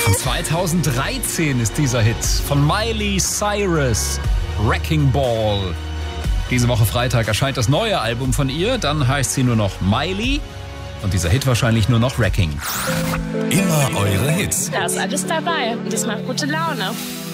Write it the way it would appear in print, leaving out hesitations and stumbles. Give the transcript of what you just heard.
Von 2013 ist dieser Hit von Miley Cyrus, Wrecking Ball. Diese Woche Freitag erscheint das neue Album von ihr, dann heißt sie nur noch Miley und dieser Hit wahrscheinlich nur noch Wrecking. Immer eure Hits. Da ist alles dabei und das macht gute Laune.